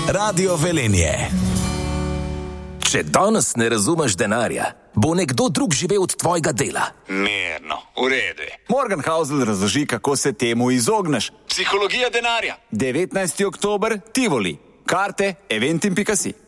Radio Velenje. Če danes ne razumeš denarja, bo nekdo drug živel od tvojega dela. Mirno, v redu. Morgan Housel razloži, kako se temu izogneš. Psihologija denarja. 19. oktober, Tivoli. Karte eventim.si.